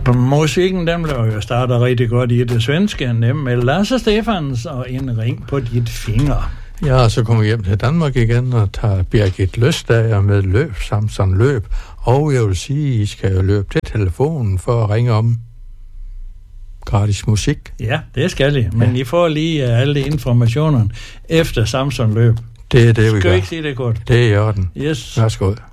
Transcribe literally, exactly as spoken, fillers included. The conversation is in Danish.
Musikken, den blev jo startet rigtig godt i det svenske, nemlig Lasse Stefans og En ring på dit finger. Ja, så kommer vi hjem til Danmark igen og tager Birgit Løstager med løb, Samson løb. Og jeg vil sige, I skal jo løbe til telefonen for at ringe om gratis musik. Ja, det skal I, men ja. I får lige uh, alle de informationer efter Samson løb. Det er det, vi gør. Skal vi ikke sige det godt? Det er i orden. Yes. Værsgo.